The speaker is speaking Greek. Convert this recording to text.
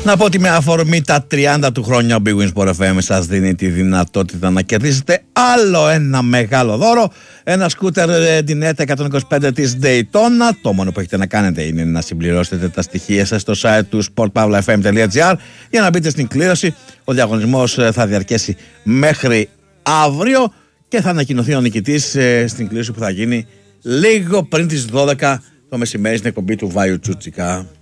Να πω ότι με αφορμή τα 30 του χρόνια ο Big Win Sport FM σας δίνει τη δυνατότητα να κερδίσετε άλλο ένα μεγάλο δώρο. Ένα σκούτερ Dinette 125 της Daytona. Το μόνο που έχετε να κάνετε είναι να συμπληρώσετε τα στοιχεία σας στο site του sportpavlafm.gr για να μπείτε στην κλήρωση. Ο διαγωνισμός θα διαρκέσει μέχρι αύριο και θα ανακοινωθεί ο νικητής στην κλήρωση που θα γίνει λίγο πριν τις 12 το μεσημέρι στην εκπομπή του Βάιου Τσούτσικα.